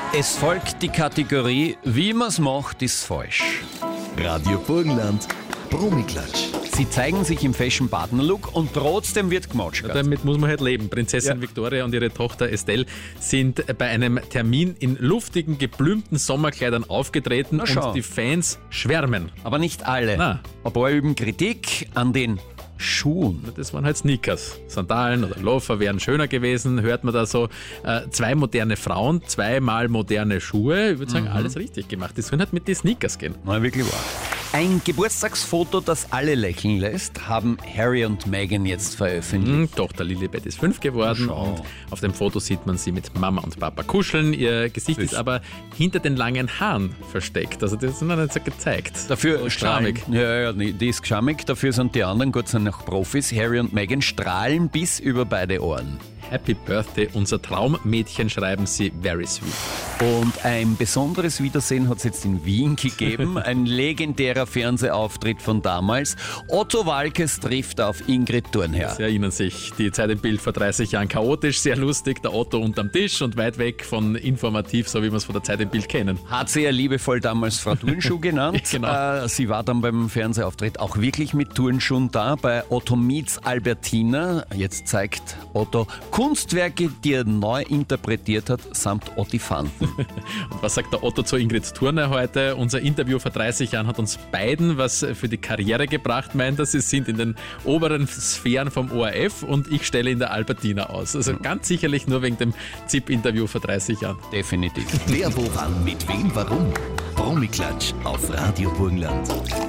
Es folgt die Kategorie Wie man's macht, ist falsch. Radio Burgenland, Promiklatsch. Sie zeigen sich im Fashion-Partner-Look und trotzdem wird gemotschert. Damit muss man halt leben. Prinzessin Victoria und ihre Tochter Estelle sind bei einem Termin in luftigen, geblümten Sommerkleidern aufgetreten und die Fans schwärmen. Aber nicht alle. Na. Ein paar üben Kritik an den Schuhen. Das waren halt Sneakers. Sandalen oder Loafer wären schöner gewesen. Hört man da so zwei moderne Frauen, zweimal moderne Schuhe. Ich würde sagen, alles richtig gemacht. Die sollen halt mit den Sneakers gehen. Na, wirklich wahr. Ein Geburtstagsfoto, das alle lächeln lässt, haben Harry und Meghan jetzt veröffentlicht. Tochter Lilibet ist 5 geworden und auf dem Foto sieht man sie mit Mama und Papa kuscheln. Ihr Gesicht ist aber hinter den langen Haaren versteckt. Also das ist noch nicht so gezeigt. Dafür schamig. Ja, die ist schamig. Dafür sind die anderen, Gott sei Dank, noch Profis. Harry und Meghan strahlen bis über beide Ohren. Happy Birthday, unser Traummädchen, schreiben sie, very sweet. Und ein besonderes Wiedersehen hat es jetzt in Wien gegeben. Ein legendärer Fernsehauftritt von damals. Otto Waalkes trifft auf Ingrid Thurnherr. Sie erinnern sich, die Zeit im Bild vor 30 Jahren chaotisch, sehr lustig, der Otto unterm Tisch und weit weg von informativ, so wie wir es von der Zeit im Bild kennen. Hat sie ja liebevoll damals Frau Turnschuh genannt. Genau. Sie war dann beim Fernsehauftritt auch wirklich mit Turnschuhen da, bei Otto meets Albertina. Jetzt zeigt Otto Kunstwerke, die er neu interpretiert hat, samt Ottifanten. Und was sagt der Otto zu Ingrid Thurnherr heute? Unser Interview vor 30 Jahren hat uns beiden was für die Karriere gebracht, meint er. Sie sind in den oberen Sphären vom ORF und ich stelle in der Albertina aus. Also ganz sicherlich nur wegen dem ZIP-Interview vor 30 Jahren. Definitiv. Wer, wo, wann, mit wem, warum? Promiklatsch auf Radio Burgenland.